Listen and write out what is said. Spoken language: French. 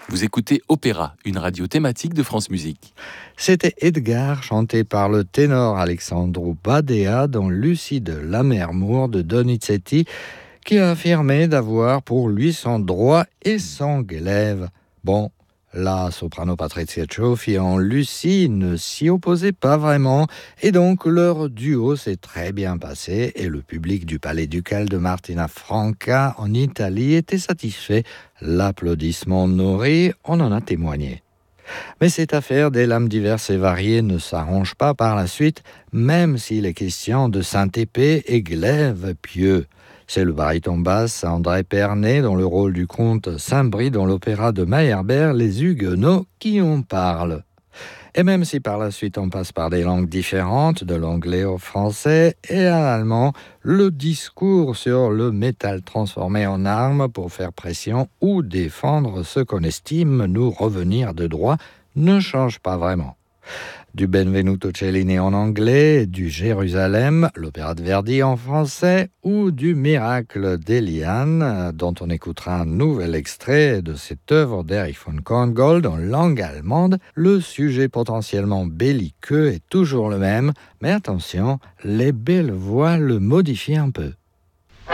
Vous écoutez Opéra, une radio thématique de France Musique. C'était Edgar, chanté par le ténor Alexandru Badea dans Lucie de Lammermoor de Donizetti, qui a affirmé d'avoir pour lui son droit et son glaive. Bon, la soprano Patrizia Cioffi en Lucie ne s'y opposait pas vraiment, et donc leur duo s'est très bien passé, et le public du Palais Ducal de Martina Franca en Italie était satisfait. L'applaudissement nourri, on en a témoigné. Mais cette affaire des lames diverses et variées ne s'arrange pas par la suite, même s'il est question de Saint-Épée et glaive pieux. C'est le baryton basse André Pernet dans le rôle du comte Saint-Brie dans l'opéra de Meyerbeer Les Huguenots qui en parle. Et même si par la suite on passe par des langues différentes, de l'anglais au français et à l'allemand, le discours sur le métal transformé en arme pour faire pression ou défendre ce qu'on estime nous revenir de droit ne change pas vraiment. Du Benvenuto Cellini en anglais, du Jérusalem, l'opéra de Verdi en français ou du Miracle d'Eliane, dont on écoutera un nouvel extrait de cette œuvre d'Erich von Korngold en langue allemande, le sujet potentiellement belliqueux est toujours le même, mais attention, les belles voix le modifient un peu.